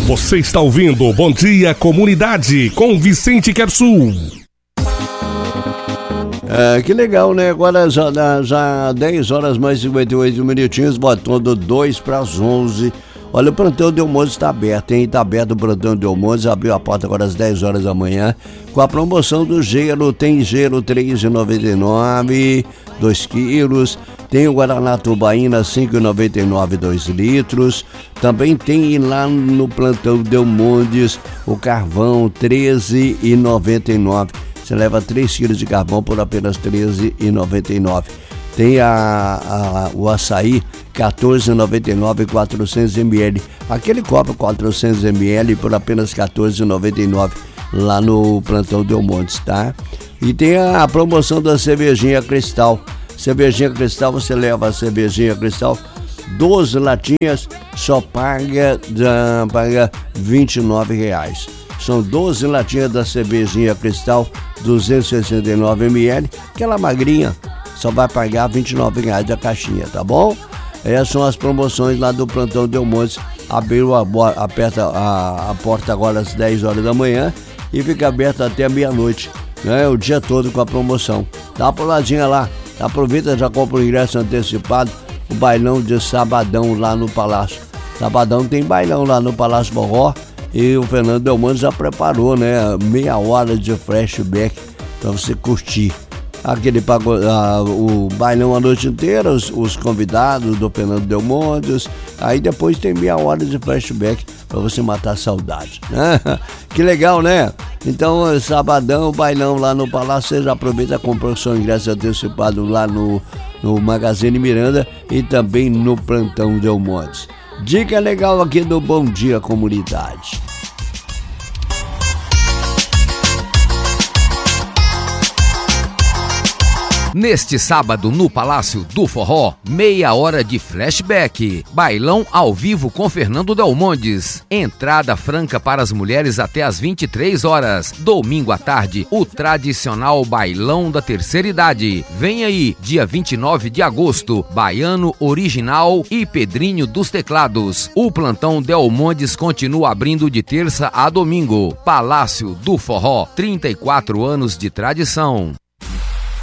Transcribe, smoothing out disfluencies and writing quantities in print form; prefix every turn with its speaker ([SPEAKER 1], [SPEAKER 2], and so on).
[SPEAKER 1] Você está ouvindo Bom Dia Comunidade com Vicente Quersul.
[SPEAKER 2] Que legal, né? Agora já 10 horas mais 58 minutinhos, botando 2 para as 11. Olha, o plantão Delmontes está aberto, hein? Está aberto o plantão Delmontes, abriu a porta agora às 10 horas da manhã, com a promoção do gelo. Tem gelo R$3,99, 2 quilos. Tem o Guaraná Tubaína, R$5,99, 2 litros. Também tem lá no plantão Delmontes o carvão, R$13,99. Você leva 3 quilos de carvão por apenas R$13,99. Tem o açaí, R$14,99, 400 ml. Aquele copo 400 ml por apenas R$14,99 lá no plantão Delmontes, tá? E tem a promoção da cervejinha Cristal. Cervejinha Cristal, você leva a cervejinha Cristal, 12 latinhas, só paga R$29. São 12 latinhas da cervejinha Cristal, 269 ml, aquela magrinha, só vai pagar R$29 a caixinha, tá bom? Essas são as promoções lá do plantão Delmontes. Abriu aperta a porta agora às 10 horas da manhã e fica aberta até meia-noite, né? O dia todo com a promoção. Dá uma puladinha lá, aproveita, já compra o ingresso antecipado, o bailão de sabadão lá no Palácio. Sabadão tem bailão lá no Palácio Forró. E o Fernando Delmontes já preparou, né? Meia hora de flashback para você curtir. O bailão a noite inteira, os convidados do Fernando Delmontes. Aí depois tem meia hora de flashback para você matar a saudade, né? Que legal, né? Então, sabadão, bailão lá no Palácio. Você já aproveita e compra o seu ingresso antecipado lá no Magazine Miranda e também no plantão Delmontes. Dica legal aqui do Bom Dia Comunidade.
[SPEAKER 3] Neste sábado, no Palácio do Forró, meia hora de flashback. Bailão ao vivo com Fernando Delmontes. Entrada franca para as mulheres até às 23 horas. Domingo à tarde, o tradicional bailão da terceira idade. Vem aí, dia 29 de agosto, Baiano Original e Pedrinho dos Teclados. O plantão Delmontes continua abrindo de terça a domingo. Palácio do Forró, 34 anos de tradição.